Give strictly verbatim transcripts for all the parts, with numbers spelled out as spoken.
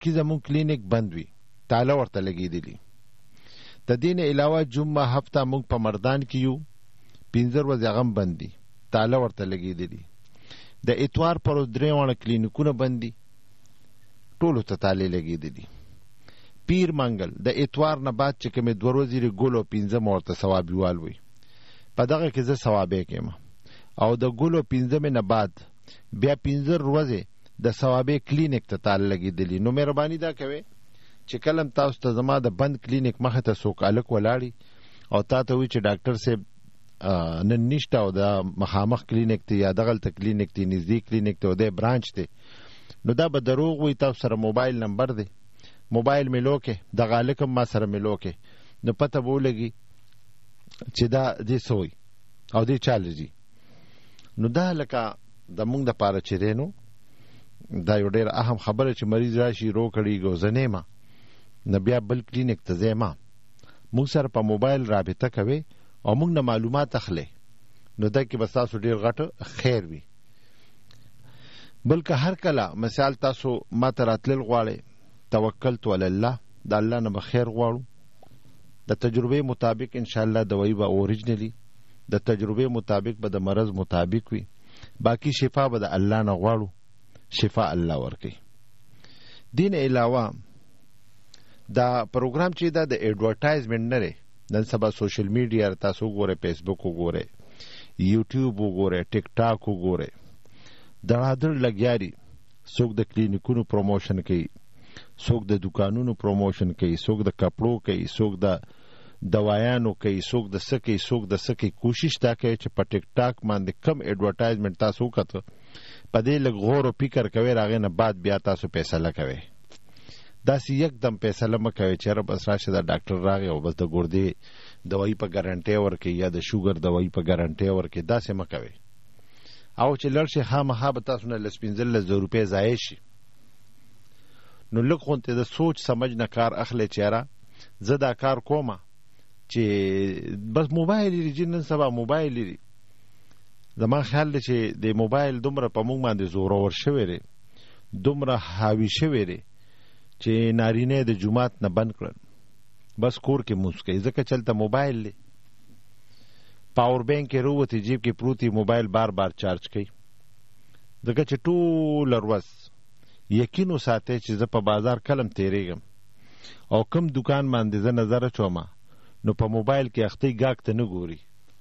باقی زمون کلینیک بند وي، تاله ورته لګېدلي. د دې نه علاوه جمعه هفته موږ په مردان کې یو، پنځه ورځې هغه هم بند دي، تاله ورته لګېدلي. د اتوار پر ورځ درې واړه کلینیکونه بند دي، ټولو ته تالې لګېدلي. پیر منګل د اتوار نه بعد چې کومې دوه ورځې لري ګل او پنځمه ورته ثوابیوال وي، په دغه کې زه ثوابی کېم. او د ګل او پنځمې نه بعد بیا پنځه ورځې د ثوابی کلینیک ته تاله لګېدلي. نو مهرباني دا کوئ چې کله هم تاسو ته زما د بند کلینیک مخې ته څوک هلک ولاړي او تا ته وایي چې ډاکټر صاحب نن نشته او د مخامخ کلینیک دی یا دغلته کلینیک دی، نږدې کلینیک دی او دی برانچ دی، نو دا به دروغ وي. تاسو سره موبایل نمبر دی، موبایل مې لوکې، دغه هلک هم ما سره مې لوکې، نو پته به ولګي چې دا دې څه وایي او دې چاله ځي. نو دا لکه د مونږ دپاره چې دی نو دا یو ډېره اهم خبره چې مریض راشي رو کړېږي او زه نه یم نه بیا بل کلینیک ته ځی ما. مونږ سره په موبایل رابطه کوئ او مونږ نه معلومات اخلئ، نو دا کې به ستاسو ډېر غټ خیر وي. بلکې هر کله مثال تاسو ما ته راتلل غواړئ، توکلت علی الله، د الله نه به خیر غواړو. د تجربې مطابق انشاءالله دوایي به اوریجنلی د تجربې مطابق به د مرض مطابق وي، باقی شفا به د الله نه غواړو، شفا الله ورکوي. دین علاوه دا پروګرام چې دا د ایډورټایزمنټ نه دی، نن سبا سوشل میډیا تاسو وګورئ، فیسبوک وګورئ، یوټیوب وګورئ، ټیک ټاک وګورئ، دړادړ لګیا دي. څوک د کلینیکونو پروموشن کوي، څوک د دکانونو پروموشن کوي، څوک د کپړو کوي، څوک د دوایانو کوي، څوک د څه کوي، څوک د څه کوي. کوشش دا کوي چې په ټیک ټاک باندې کم ایډورټایزمنټ تاسو وکړه، په دې لږ غور او فکر کوئ، هغې نه بعد بیا تاسو فیصله کوئ. داسې یکدم فیصله مه کوئ چې یاره بس راشه دا ډاکټر راغی او بس د ګردې دوایي په ګارنټۍ ورکوي یا د شوګر دوایي په ګارنټۍ ورکوي، داسې مه کوئ. او چې لړ شي خامخا به تاسو نه لس پنځلس زره روپۍ ضایع شي. نو لږ غونتې د سوچ سمج نه کار اخلی چې یاره زه دا کار کومه چې بس موبایل لري، چې نن سبا موبایل لري. زما خیال دی چې د موبایل دومره په موږ باندې زورور شوی دی، دومره حاوي شوی دی چې نارینه د جومات نه بند کړل، بس کور کې مونځ کوي، ځکه چې هلته موبایل دی. پاور بینک یې راووتې جیب کې پروت وي، موبایل بار بار چارج کوي. ځکه چې ټوله ورځ یقین وساتئ چې زه په بازار کلم تېرېږم او کوم دکان باندې زه نظر اچوم نو په موبایل کې اختی ګاک ته نه ګوري،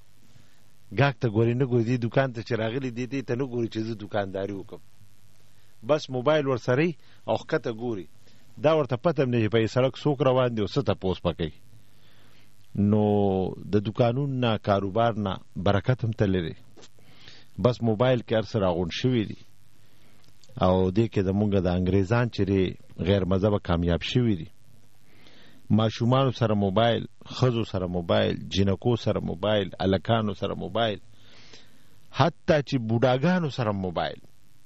ګاک ته ګوري نه ګوري، دې دکان ته چې راغلی دی دې ته نه ګوري چې زه دکانداري وکړم، بس موبایل ورسره او ښکته ګوري. دا ورته پته هم نه چې په سړک څوک روان دی او څه تپوس به کوي. نو د دکانونو نه کاروبار نه برکت هم تللی، بس موبایل کې هر څه راغونډ شوي دي او دې کې زمونږ د انګریزان چې غیر مذهبه کامیاب شوي دي. ماشومانو سره موبایل، ښځو سره موبایل، جنکو سره موبایل، الکانو سره موبایل، حتی چې بوډاګانو سره موبایل.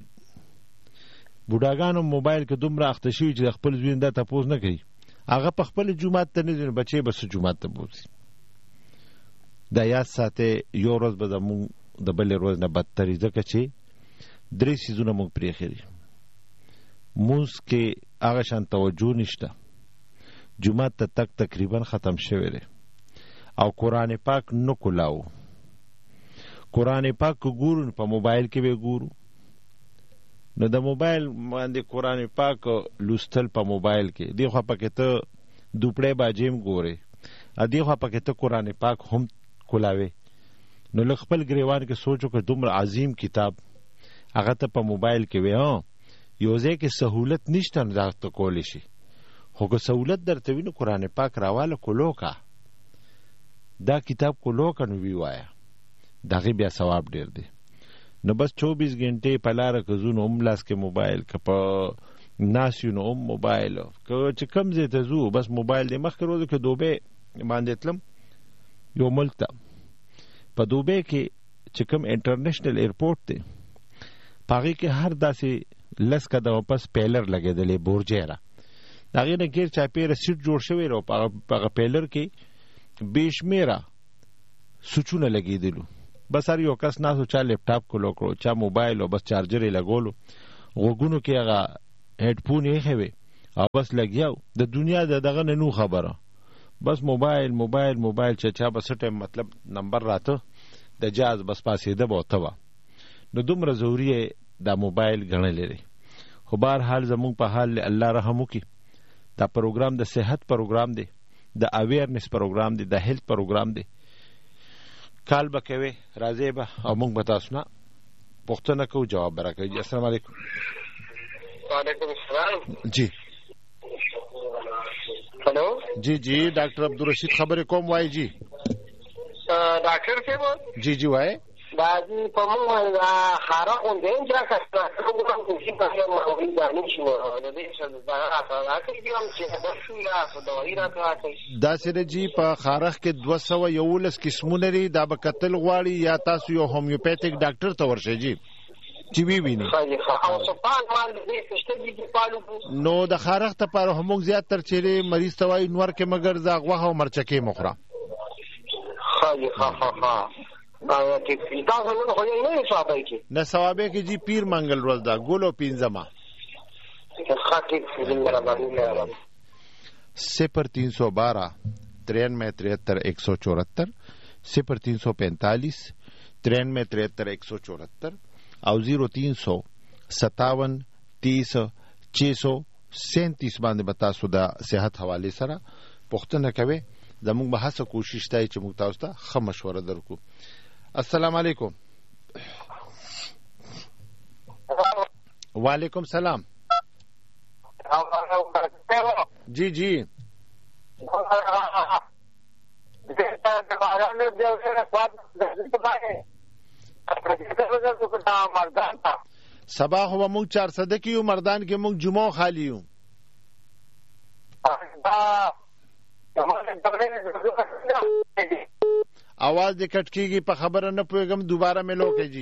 بوډاګانو موبایل کې دومره اخته شوي چې د خپل زوی دا تپوس نه کوي، هغه په خپل جومات ته نه ځي، بچی به څه جومات ته بوځي. دا یاد ساتئ، یو ورځ به زمونږ د بلې ورځ نه بدتر وي، ځکه چې درې څیزونه موږ پرېښي دي. مونځ کې هغه شان توجه نشته، جومات ته تک تقریبا ختم شوی دی، او قرآن پاک نه کولاو. قرآن پاک که ګورو په موبایل کې به ګورو، نو د موبایل باندې قرآن پاک لوستل په موبایل کې، دی خوا پکې ته دوپړی باجې هم ګورې، دی خوا پکې ته قرآن پاک هم کولاوې. نو لږ خپل ګریوان کې سوچ وکړه، دومره عظیم کتاب هغه ته په موبایل کې وي. ها یو ځای کې سهولت نشته نو دا ته کولی شي، خو که سهولت درته وي نو قرآن پاک راواله کولو کا، دا کتاب کولو کا نو وی وایه، د هغې بیا ثواب ډېر دی. نو بس چوبیس غنټې په لاره که ځو نو هم لاس کې موبایل، که په ناست یو نو هم موبایل، که چې کوم ځای ته ځو بس موبایل دی. مخکې ورځو کې دوبۍ باندې تلم یو ملک ته، په دوبۍ کې چې کوم انټرنیشنل ایرپورټ دی په هغې کې هر داسې لس قدمه پس پیلر لګېدلی بورجیره، د هغې نه ګیر چاپېره سیټ جوړ شوی و، په هغه پیلر کې بې شمېره سوچونه لګېدلو. بس هر یو کس ناست و، چا لیپټاپ کولو کړو، چا موبایل، او بس چارجر یې لګولو، غوږونو کې هغه هیډفون یې ایښی وې او بس لګیاو د دنیا د دغه نه نو خبره بس موبایل موبایل موبایل چې چا بس ټیم مطلب نمبر راته د جاز بس پاسې ده بوته وا نو دومره ضروری دا موبایل غنل لري خو بهر حال زموږ په حال الله رحم وکي دا پروګرام د صحت پروګرام دی د اویرنس پروګرام دی د هیلث پروګرام دی کال به کوي راځي به او موږ به تاسو نه پوښتنه کوو جواب به راکوي. السلام علیکم. وعلیکم السلام. جی ہلو. جی جی ڈاکٹر عبدالرشید خبرې کوم وای جی. ډاکټر صاحب. جی جی وای. دا دې په موږ خارا اوندې چې راکړه کوم کوم چې په یو مې ځانې شو د دې څه دا راځي چې هم چې دا شو لا دوی راځي دا سره جی په خارخ کې دوه سوه یولس قسمونه لري دا به کتل غواړي یا تاسو یو هومیوپیتیک ډاکټر ته ورشئ جی چې وی ویني نو د خارخ ته پر هموږ زیات تر چیرې مریض ته وایي نور کې مګر زاغوه او مرچکې مخوره خالی خا خا خا نه ثوابه کې جی پیر منګل ورځ دا ګولو پینځما صفر تین سو بارہ ترانوے تریہتر ایک سو چورہتر صفر تین سو پینتالیس ترانوے تریہتر ایک سو چورہتر او زیرو تین سو ستاون تیس چھ سو سینتیس باندې بتا سو دا صحت حواله سره پوښتنه کوي زموږ به هڅه کوشش تای چې موږ تاسو ته ښه مشوره درکو. السلام علیکم. وعلیکم سلام. جی جی سبا هو موږ چار صده کیو مردان کې موږ جمعه خالی یو. आवाज दे कट कीगी पर खबर न पोएगम दोबारा मिलो के जी.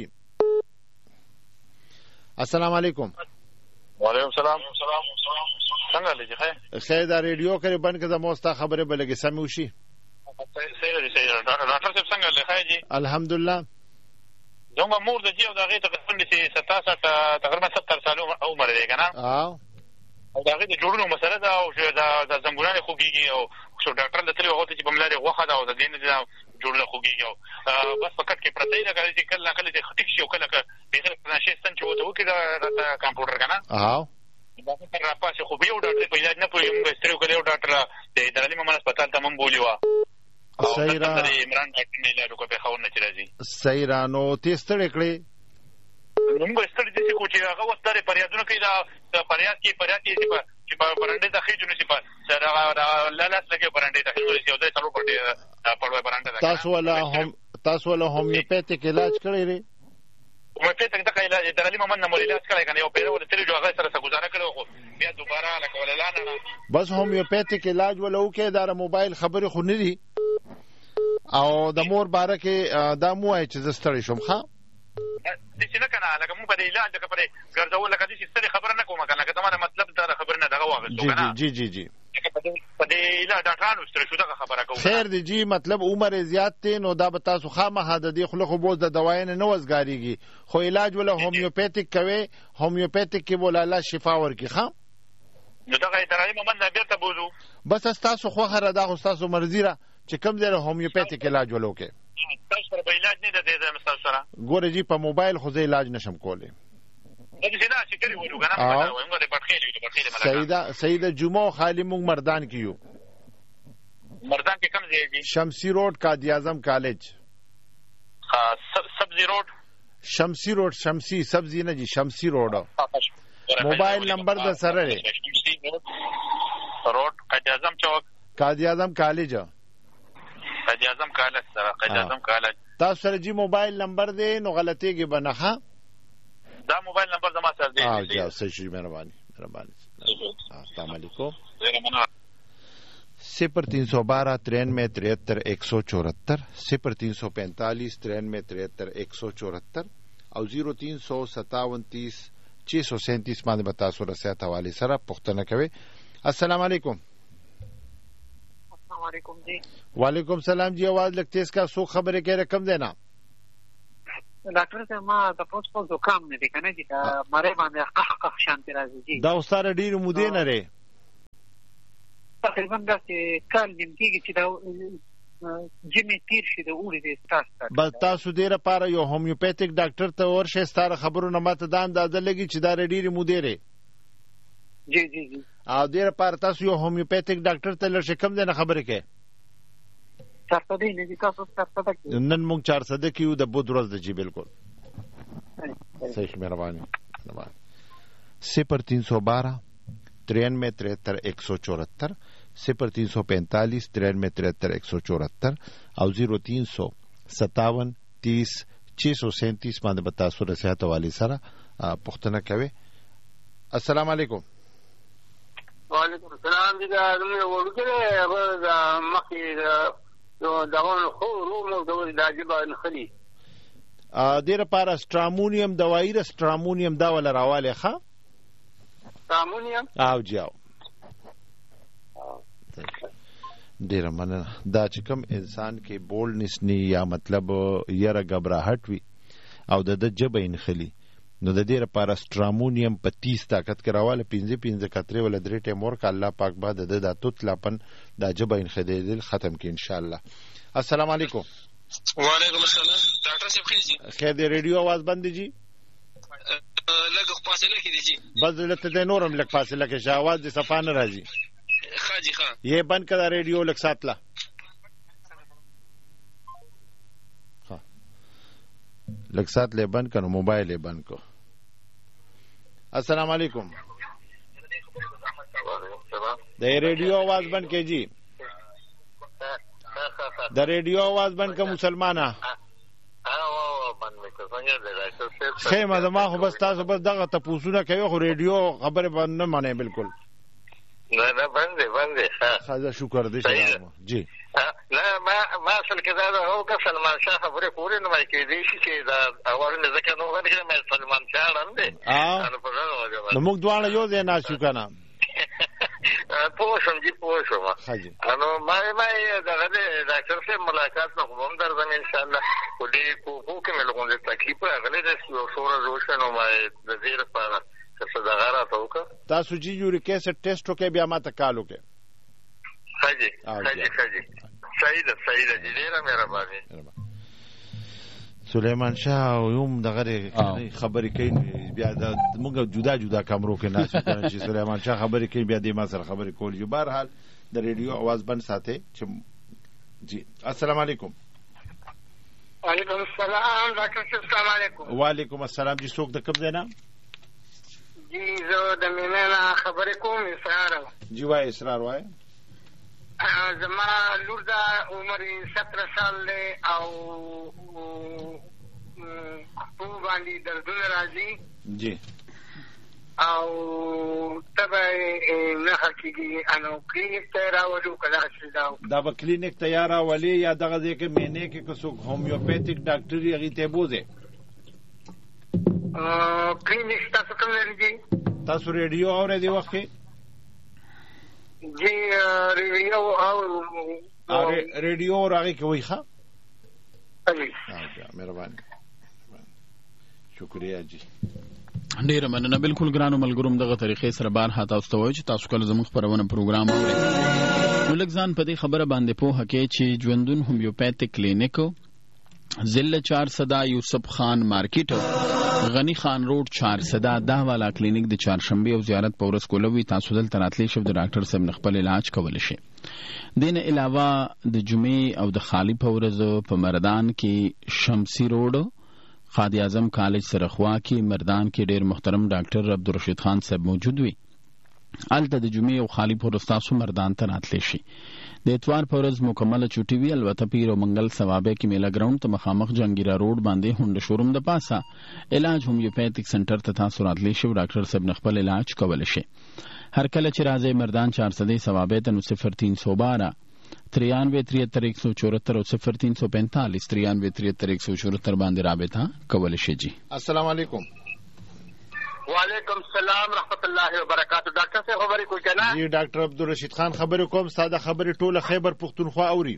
अस्सलाम वालेकुम. वालेकुम सलाम. څنګه لږه خیر خیر دا ریډیو کرے بند کړه موستا خبره بلګي سموشي. صحیح دی صحیح ډاکټر صاحب څنګه لږه جی الحمدلله. زما مور د جیو دغه تقریبا ستاسو تقریبا ستر سال عمر دی کنه. اه او دغه د جوړونو مسله ده او د زنګونانه خوږیږي او شو ډاکټر لته یو هوته چې په ملاره غوخه ده او د دین د جوړونه خوږیږي او بس فقط کې پرته نه کوي چې کله کله د خټک شي او کله کله به غیر نشه ستن چې وته وکړه د کمپیوټر کنه. اه دا څنګه را پاسه خو به یو ډاکټر په علاج نه پوي موږ ستړي کړو ډاکټر د درالي ممن هسپتال ته مونږ بولیوا صحیح را عمران ډاکټر نه علاج کوي په خاور نه چرځي صحیح را نو تستړي کړې موږ ستړي دي چې کوچي هغه وستاره پریادونه کوي دا پریاد کې پریاد کې چې په پرانډې ته خېجو نشي په سره لاله لکه پرانډې ته خېجو نشي او دا څلور پټه پړوي پرانډې تاسو ولا هم تاسو ولا هومیوپیتیک علاج کړی لري. هومیوپیتیک د علاج د علي محمد نمول علاج کړی کنه یو پیره ول تل جو هغه سره څه گزاره کړو بیا دوباره لکه وللانه بس هومیوپیتیک علاج ولا وکي دا موبایل خبره خو نه دي او د مور باره کې دا مو چې زستړی شم ښا د چې نه کنه لکه مونږ په علاج د خبره ګرځول لکه د ستړي خبره نه کومه کنه لکه دا مطلب دا خبره نه دغه واغستو کنه. جی جی جی په دې علاج ډاکټرانو ستړي شو دا خبره کوم خیر دی جی مطلب عمر زیات ته نو دا به تاسو خامہ د دې خلکو خو بوز د دوايانه نه وزګاریږي خو علاج ولا هومیوپیتیک کوي هومیوپیتیک کې ولا الله شفا ورکي ښا نو دا غیر محمد نه بیرته بوزو بس تاسو خو خره دا خو تاسو مرزي را چې کوم ځای هومیوپیتیک علاج ولوکه تاسو پر علاج نه ده د مستر سره ګوره جی په موبایل خو زه علاج نشم کوله دا چې دا چې کړی وو کنه موږ د پټخېلې د پټخېلې ملګری سیدا سیدا جمعه خالی موږ مردان کیو مردان کې کم ځای دی شمسی روډ قائد اعظم کالج ها سبزی روډ شمسی روډ شمسی سبزی نه جی شمسی روډ موبایل نمبر د سره دی روډ قائد اعظم چوک قائد اعظم کالج قائد اعظم کالج سره قائد اعظم کالج تاسو سره جی موبایل نمبر دی نو غلطیږي بنه دا موبایل نمبر زما سره دی اه جا صحیح مهرباني مهرباني السلام علیکم. صفر تین سو بارہ ترانوے تریہتر ایک سو چورہتر صفر تین سو پینتالیس ترانوے تریہتر ایک سو چورہتر او زیرو تین سو ستاون تیس چھ سو سینتیس باندې بتا سو رسیات حواله سره پښتنه کوي. السلام علیکم. السلام علیکم جی. وعلیکم سلام جی. आवाज لګ تیز کا سو خبره کې رقم دینا ډاکټر ته ما د پوسټ زکام نه دي کنه چې دا مړې باندې قح قح شانتي راځي جی دا وساره ډیر مودې نه لري تقریبا داسې کال نیم کېږي چې دا جمعې تېر شي د اوړي د ستاسو بس تاسو دې لپاره یو هومیوپیتیک ډاکټر ته ورشئ. ستاره خبرو نه ماته دا اندازه لګي چې دا ډېرې مودې دی. جی جی جی او دې لپاره تاسو یو هومیوپیتیک ډاکټر ته لږ کم دی نه خبرې کوي. چارسده نه دي تاسو چارسده کې نن موږ چارسده کې یو د بود ورځ ده. جی بالکل صحیح. مهرباني. صفر تین سو بارہ ترانوے ترہتر ایک سو چورہتر صفر تین سو پینتالیس ترانوے ترہتر ایک سو چورہتر او زیرو تین سو ستاون تیس چھ سو سینتیس باندې به تاسو د صحت حوالې سره پوښتنه کوئ. السلام علیکم. وعلیکم السلام. دي دا ورته هغه د مخې دغه خو رومو د داجبه نخلي ا دې لپاره سترامونیم دوايي د سترامونیم دا ولا راواله ښه سترامونیم او جاو ډیر مننه. دا چې کوم انسان کې بولنس نی یا مطلب یره غبرهټ وي او د د جبه نخلي نو د دې لپاره سترامونیم په تیس طاقت کې راواله پنځه پنځه کترې ولا درې ټیم ورک الله پاک بعد د د توت لاپن دا جبه نخدل ختم کې ان شاء الله. السلام علیکم. وعلیکم السلام. ډاکټر صاحب خیر جی. خیر دی. ریډیو आवाज بند دی جی. لږ فاصله کې دی جی. بس دلته د نورم لږ فاصله کې شه आवाज د صفه نه راځي. ښه جی ښه. یہ بند کړه ریډیو لږ ساتله. ها لږ ساتله بند کړه موبایل یې بند کو. السلام علیکم. د ریډیو आवाज بند کې جی. د ریډیو आवाज بند کا مسلمانه خیمه زما خو بس تاسو بس دغه تپوسونه کوي خو ریډیو خبره بند نه مانه بالکل نه نه بند بند خدا شکر دې شي جی. نه ما ما اصل کې دا هو که سلمان شاه خبره پوره نه وای کې دي چې دا اول نه ځکه نو غوښتل مې سلمان شاه لاندې نو په هغه نو موږ دواړه یو ځای نه شو کنه پوه شم جی پوه شم. نو ما ما دغه ډاکټر سره ملاقات نه کوم درځم ان شاء الله. خو دې کو کې مې لګون دې تکلیف راغلی د شوره روشن او ما د دې لپاره څه دغه راته وکړه. تاسو جی یوریک اسید ټیسټ وکړئ بیا ما ته کال وکړئ. حاجی حاجی حاجی صحیح ده صحیح ده جی. ډیره مهرباني. سلیمان شاه یوم دغه خبرې کوي بیا د موږ جدا جدا کمرو کې ناس کنه چې سلیمان شاه خبرې کوي بیا د ما سره خبرې کول. یو بهر حال د ریډیو आवाज بند ساتي چې جی. السلام علیکم. وعلیکم السلام. ډاکټر صاحب السلام علیکم. وعلیکم السلام. جی څوک د کوم ځای نه؟ جی زه د مینه خبرې کوم. اسرار. جی وای اسرار وای. زما لور دا عمر سترہ سال دی او په باندې دردونه راځي جی او تبه نه حقیقي انو کلینیک ته راوړو کله چې دا دا به کلینیک ته یا راولي یا دغه ځای کې مینه کې کوڅو هومیوپیتیک ډاکټر یې هغې ته بوځي. کلینیک تاسو کوم لري جی؟ تاسو ریډیو اورئ دی وخت کې جی ریډیو او ریډیو راغی کوي ښه. مهرباني شکریہ جی. ډیره مننه. بالکل ګرانو ملګروم دغه طریقې سره بار هاته تاسو ته وایي چې تاسو کله زموږ خبرونه پروګرام اورئ نو لږ ځان په دې خبره باندې پوهه کړئ چې ژوندون هومیوپیتیک کلینیک ضلع چارسده یوسف خان مارکیټ غنی خان روډ چارسده دا والا کلینیک د چهارشنبه او زیارت په ورځ کولوي. تاسو دلته راتلی شئ د ډاکټر صاحب خپل علاج کولی شئ. دین علاوه د جمعې او د خالی په ورځ په مردان کې شمسی روډ قاضي اعظم کالج سره خوا کې مردان کې ډیر محترم ډاکټر عبدالرشید خان صاحب موجود وي. الته د جمعې او خالی په ورځ تاسو مردان ته راتلی شئ. د اتوار په ورځ مکمله چوټي وي. البته پیر او منګل ثوابه کې میله ګراوند ته مخامخ جنگیرا روډ باندې هونډ شوروم د پاسه علاج هومیوپیتیک سنټر ته تاسو راتلی شئ. ډاکټر صاحب خپل علاج کولی شئ. هر کله چې راځئ مردان چارسده ثوابه ته نو صفر تین سو بارہ ترانوے تریہتر ایک سو چورہتر اور صفر تین سو پینتالیس ترانوے تریہتر ایک سو چورہتر باندې رابطه کولی شئ. جی السلام علیکم. وعلیکم السلام رحمت الله وبرکاتہ. ډاکټر صاحب خبرې کوي کنه؟ جی ډاکټر عبدالرشید خان خبرې کوم. ساده خبرې ټوله خیبر پښتونخوا اوري.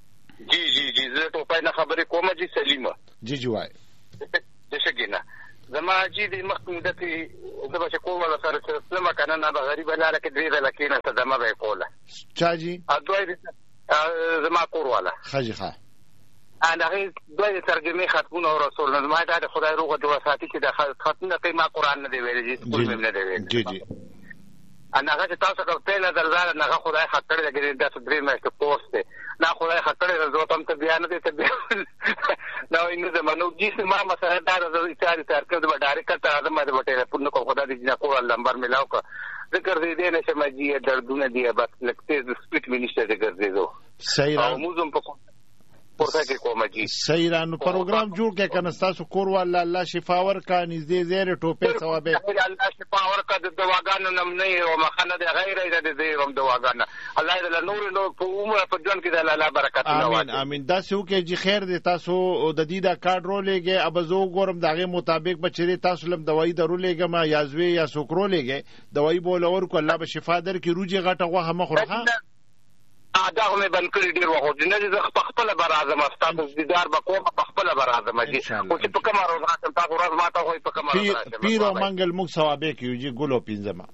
جی جی جی زه ټوپای نه خبرې کوم. جی سلیمه. جی جی وای. دشګینه زما جی د مخکې مدتې زه به چې کور والا سره چې تلمه که نه نه به غریبه لاره کې درې ځله کېناسته دمه به یې کوله. چا جي؟ دوی زما کور والا ښه جي ښه ان هغې دوی د ترجمې ختمونه او رسول نه زما دا د خدای روغه دعا ساتي چې د ختمونه کوي ما قرآن نه دی ویلی جي سکول مې نه دی ویلی جي جي ان هغه چې تاسو که پیله درځاله نه هغه خدای خط کړی دی ګرې داسې درې میاشتې کورس دی نه خدای خط کړی دی زه ته بیا نه دی ته بیا نه وایي نه ځم نو جي ما مسله دا ده زه تیارې تیار کړم به ډایرکټ ته راځم ما د به ټلیفون نه کوم خدای دې جي کور نمبر میلاو کړه زه ګرځېدی نه شم جي دردونه دي بس لږ تېز سپیډ مې نشته د ګرځېدو او موږ هم په پورته کې کومه جي صحیح را نو پروګرام جوړ کړه که نه ستاسو کور والا الله شفا ورکړه نږدې ځای ټوپې ثوابې الله شفا ورکړه د دواګانو نه م نه یې ومه ښه نه دی غیر یې د دې وم دواګانو الله یې د نورې نور په عمره په ژوند کې د الله برکتونه امین امین داسې وکړئ چې خیر دی تاسو د دې دا کارډ رولېږئ ابه زه وګورم د هغې مطابق به چېرې تاسو لم دوایي درولېږم یا زوی یا څوک رولېږئ دوایي به وله ورکړو الله به شفا درکړي روجې غټه غوښه مه خوره ښه دا خو مې بند کړي ډېر وخت نه زه په خپله به راځم ستاسو دیدار به کوم په خپله به راځم جي خو چې په کومه ورځ راشم تاسو ورځ ما ته وایي په کومه ورځ راشم پیر او منګل موږ ثوابې کوو جي ګل او پنځمه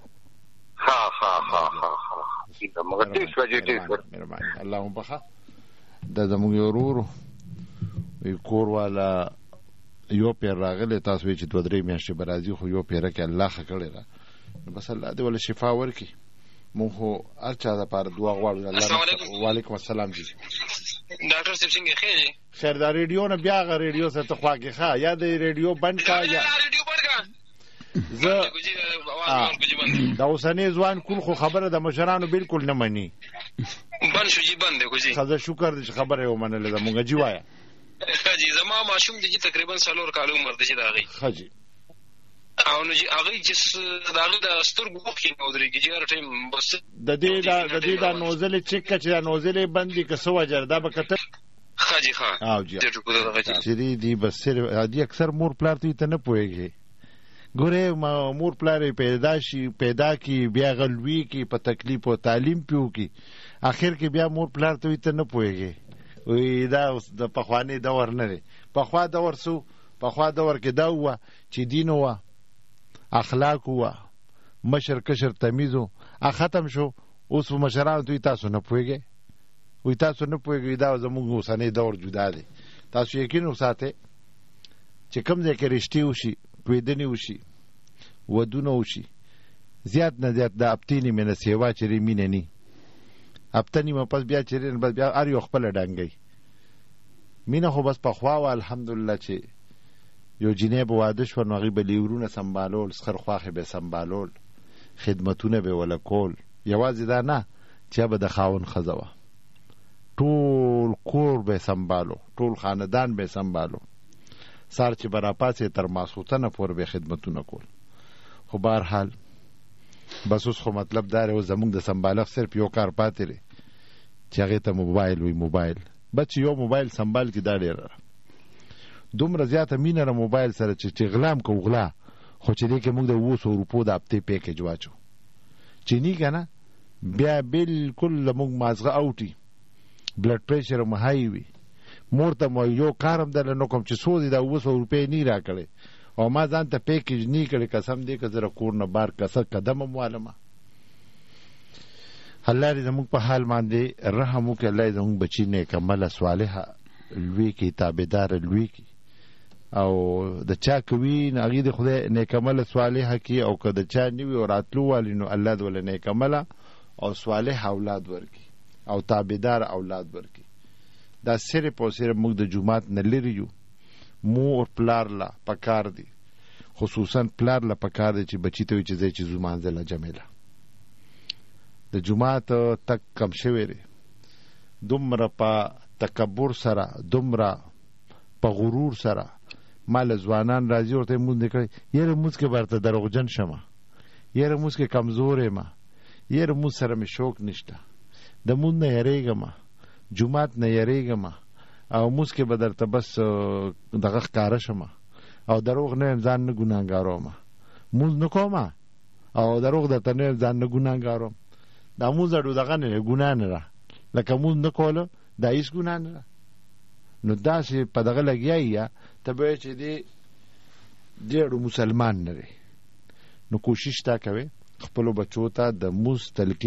ها ها ها ها ها ټیک شوه جي ټیک شوه مهرباني الله مو بخښه دا زموږ یو ورور وي کور والا یو پیر راغلی تاسو وایي چې دوه درې میاشتې به راځي خو یو پیره کې الله ښه کړې ده نو بس الله دې ولې شفا ورکړي مونږ خو هر چا دپاره دعا غواړو الله وعلیکم السلام جي ډاکټر صاحب څنګه ښه دی خیر دا ریډیو نه بیا هغه ریډیو سره ته خوا کې ښه یا د ریډیو بند کا یا ریډیو بند کا زه دا اوسنی ځوان کول خو خبره د مشرانو بالکل نه مني بند شو جي بند دی کوجي خزه شکر دې خبره یې ومنله زمونږ جي وایه ښه جي زما ماشوم دی چې تقریبا څلور کاله عمر دی چې د هغې ښه جي او نو هغې چې د هغې د سترګو اوښکې نه ودرېږي چې هر ټایم بس د دې دا د دې دا نوزلې چک که چې دا نوزلې بند دي که څه وجه دا به کتل ښه جي ښه او جي چې دي بس صرف دي اکثر مور پلار ته ته نه پوهېږي ګورې مور پلار یې پیدا شي پیدا کړي بیا هغه لوی کړي په تکلیف او تعلیم پې وکړي اخر کې بیا مور پلار ته ته نه پوهېږي وایي دا اوس د پخواني دور نه دی پخوا دور څه پخوا دور کې دا وه چې دین وه اخلاق وه مشر کشر تمیز و ختم شو اوس مشرانو ته تاسو نه پوهېږئ وایي تاسو نه پوهېږئ دا زموږ اوسنی دور جدا دی تاسو یقین وساتئ چې کوم ځای کې رشتې وشي تویدنې وشي ودونه وشي زیات نه زیات د هفتې نیمې نه سیوا چېرې مینه ني هفته نیمه پس بیا چېرې بس بیا هر یو خپله ډنګئ مینه خو بس پخوا وه الحمدلله چې یو جینۍ به واده شوه نو هغې به لیورونه سنبالول سخر خواښې به سنبالول خدمتونه به وله کول یوازې دا نه چې به د خاوند ښځه وه ټول کور به سنبالو ټول خاندان به سنبالو سار چې به راپاسې تر ماسخوتنه پورې به خدمتونه کول خو بهرحال بس اوس خو مطلب دا دی اوس زموږ د سنبالښت صرف یو کار پاتې دی چې هغې ته موبایل وي موبایل بس چې یو موبایل سنبال کړي دا ډېره دومره زیاته مینه له موبایل سره چې غلام کو غلا خو چې دې کې موږ د اوه سوه روپو د هفتې پیکیج واچو چې نی که نه بیا بالکل له موږ مازغه اوټي بلډ پریشر مو های وي مور ته مو یو کار هم درله نه کوم چې څو دي دا اوه سوه روپۍ نی را کړی او ما ځان ته پیکیج نی کړی قسم دی که زه له کور نه بار کسه قدم هم والمه الله دې زموږ په حال باندې رحم وکړي الله دې زموږ بچي نیکمله صالحه لوی کړي تابعداره لوی کړي او د چا کوي نو هغې د خدای نیکمله صالحه کړي او که د چا نه وي او راتلو والي نو الله دې ولې نیکمله او صالح اولاد ورکړي او تابعدار اولاد ورکړي دا صرف او صرف موږ د جومات نه لرې یو مور پلار له پکار دي خصوصا پلار له پکار دی چې بچي ته وي چې ځای چې ځو مانځله جمیله د جومات تک کم شوی دی دومره په تکبر سره دومره په غرور سره ما له ځوانان راځي ورته یې مونځ دی کړی یاره مونځ کې به درته دروغجن شمه یاره مونځ کې کمزور یم یاره مونځ سره مې شوق نشته د مونځ نه یریږم جومات نه یریږم او مونځ کې به درته بس دغه ښکاره شمه او دروغ نه یم ځان نه ګناهګاروم مونځ نه کوم او دروغ درته نه یم ځان نه ګناهګاروم دا مونځ اډو دغه نه ګناه نه ده لکه مونځ نه کوله دا هېڅ ګناه نه ده نو داسې په دغه لګیا یې ته به وایې چې دې ډېر مسلمان نه دی. نو کوشش تا کوي خپلو بچو ته د مونځ تلقین